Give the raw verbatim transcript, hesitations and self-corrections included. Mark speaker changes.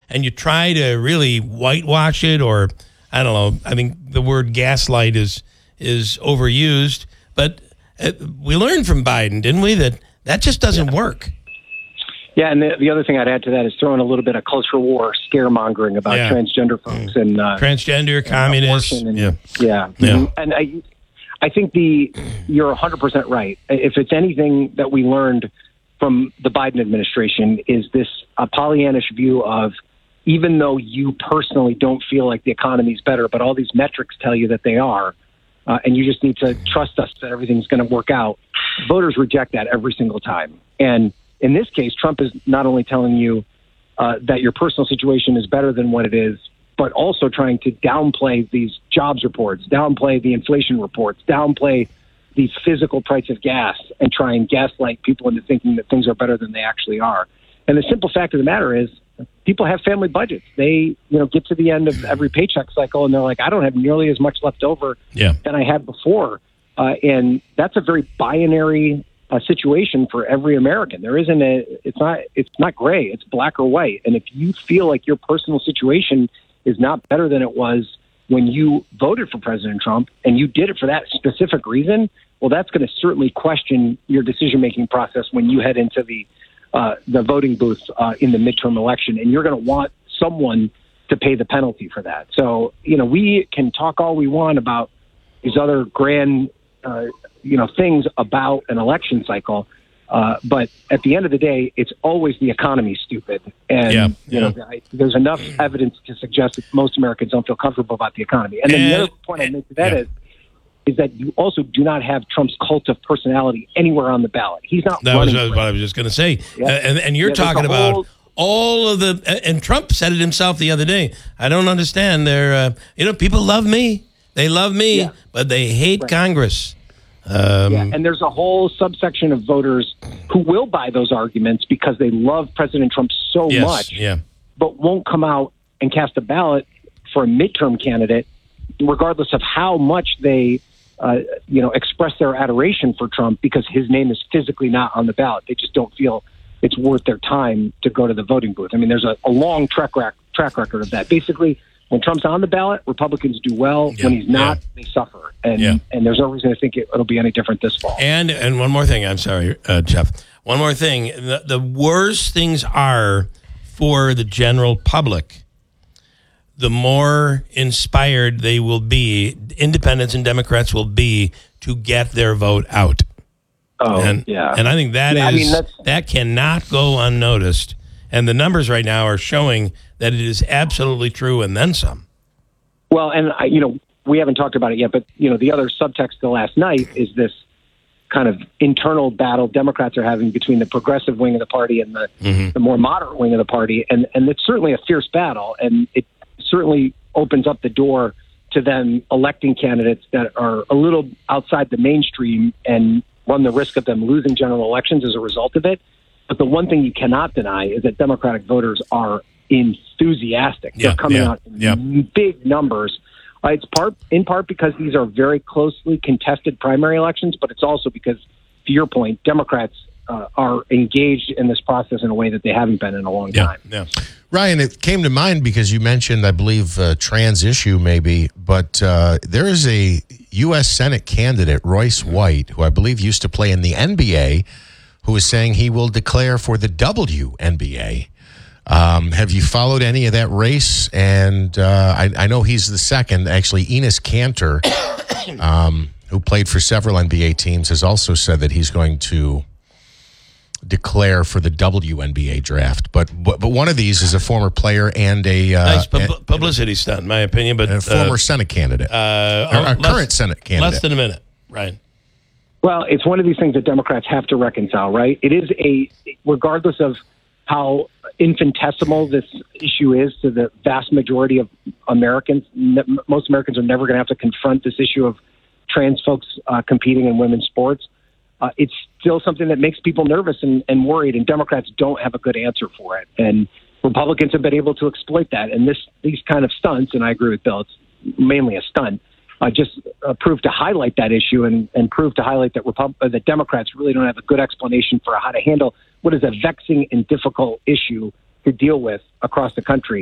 Speaker 1: and you try to really whitewash it, or I don't know. I think the word gaslight is is overused, but uh, we learned from Biden, didn't we, that that just doesn't yeah. work.
Speaker 2: Yeah, and the, the other thing I'd add to that is throwing a little bit of cultural war, scaremongering about yeah. transgender folks mm. and uh,
Speaker 1: transgender, and communists.
Speaker 2: And,
Speaker 1: yeah,
Speaker 2: yeah,
Speaker 1: yeah.
Speaker 2: And I, I think the you're one hundred percent right. If it's anything that we learned from the Biden administration, is this a Pollyannish view of, even though you personally don't feel like the economy is better, but all these metrics tell you that they are, uh, and you just need to trust us that everything's going to work out. Voters reject that every single time. And in this case, Trump is not only telling you uh, that your personal situation is better than what it is, but also trying to downplay these jobs reports, downplay the inflation reports, downplay the physical price of gas, and try and gaslight people into thinking that things are better than they actually are. And the simple fact of the matter is, people have family budgets. They, you know, get to the end of every paycheck cycle and they're like, I don't have nearly as much left over
Speaker 1: yeah.
Speaker 2: than I had before. Uh, and that's a very binary uh, situation for every American. There isn't a, it's not, it's not gray, it's black or white. And if you feel like your personal situation is not better than it was when you voted for President Trump, and you did it for that specific reason, well, that's going to certainly question your decision-making process when you head into the uh, the voting booth uh, in the midterm election, and you're going to want someone to pay the penalty for that. So, you know, we can talk all we want about these other grand, uh, you know, things about an election cycle, uh, but at the end of the day, it's always the economy, stupid. And,
Speaker 1: yeah,
Speaker 2: you
Speaker 1: yeah.
Speaker 2: know, I, there's enough evidence to suggest that most Americans don't feel comfortable about the economy. And then
Speaker 1: and,
Speaker 2: the other point I make to that
Speaker 1: yeah.
Speaker 2: is, is that you also do not have Trump's cult of personality anywhere on the ballot. He's not
Speaker 1: that
Speaker 2: running.
Speaker 1: was what I was just going to say.
Speaker 2: Yeah.
Speaker 1: Uh, and, and you're
Speaker 2: yeah,
Speaker 1: talking about
Speaker 2: whole,
Speaker 1: all of the, and Trump said it himself the other day. I don't understand. They're, uh, you know, people love me. They love me,
Speaker 2: yeah.
Speaker 1: but they hate
Speaker 2: right.
Speaker 1: Congress. Um,
Speaker 2: yeah, and there's a whole subsection of voters who will buy those arguments because they love President Trump so
Speaker 1: yes,
Speaker 2: much,
Speaker 1: yeah.
Speaker 2: but won't come out and cast a ballot for a midterm candidate, regardless of how much they, uh, you know, express their adoration for Trump, because his name is physically not on the ballot. They just don't feel it's worth their time to go to the voting booth. I mean, there's a, a long track, rack, track record of that. Basically, when Trump's on the ballot, Republicans do well.
Speaker 1: Yeah,
Speaker 2: when he's not,
Speaker 1: yeah.
Speaker 2: they suffer. And
Speaker 1: yeah.
Speaker 2: and there's no reason to think it, it'll be any different this fall.
Speaker 1: And and one more thing. I'm sorry, uh, Jeff. One more thing. The, the worse things are for the general public, the more inspired they will be, independents and Democrats will be, to get their vote out.
Speaker 2: Oh,
Speaker 1: and,
Speaker 2: yeah.
Speaker 1: And I think that
Speaker 2: yeah,
Speaker 1: is
Speaker 2: I mean, that's,
Speaker 1: that cannot go unnoticed. And the numbers right now are showing that it is absolutely true, and then some.
Speaker 2: Well, and, I, you know, we haven't talked about it yet, but, you know, the other subtext to last night is this kind of internal battle Democrats are having between the progressive wing of the party and the, mm-hmm. the more moderate wing of the party. And, and it's certainly a fierce battle, and it certainly opens up the door to them electing candidates that are a little outside the mainstream and run the risk of them losing general elections as a result of it. But the one thing you cannot deny is that Democratic voters are enthusiastic.
Speaker 1: Yeah,
Speaker 2: They're coming
Speaker 1: yeah,
Speaker 2: out in
Speaker 1: yeah.
Speaker 2: big numbers. Uh, it's part in part because these are very closely contested primary elections, but it's also because, to your point, Democrats uh, are engaged in this process in a way that they haven't been in a long
Speaker 1: yeah,
Speaker 2: time.
Speaker 1: Yeah.
Speaker 3: Ryan, it came to mind because you mentioned, I believe, uh, trans issue maybe, but uh, there is a U S Senate candidate, Royce White, who I believe used to play in the N B A, who is saying he will declare for the W N B A. Um, have you followed any of that race? And uh, I, I know he's the second. Actually, Enes Kanter, um, who played for several N B A teams, has also said that he's going to declare for the W N B A draft. But but, but one of these is a former player and a uh,
Speaker 1: nice pub- publicity stunt, in my opinion. But
Speaker 3: a former
Speaker 1: uh,
Speaker 3: Senate candidate,
Speaker 1: uh,
Speaker 3: or, or
Speaker 1: less,
Speaker 3: current Senate candidate.
Speaker 1: Less than a minute, right?
Speaker 2: Well, it's one of these things that Democrats have to reconcile, right? It is a, regardless of how infinitesimal this issue is to the vast majority of Americans, most Americans are never going to have to confront this issue of trans folks uh, competing in women's sports. Uh, it's still something that makes people nervous and, and worried, and Democrats don't have a good answer for it. And Republicans have been able to exploit that. And this, these kind of stunts, and I agree with Bill, it's mainly a stunt, uh, just uh, prove to highlight that issue and, and prove to highlight that, Repub- uh, that Democrats really don't have a good explanation for how to handle what is a vexing and difficult issue to deal with across the country.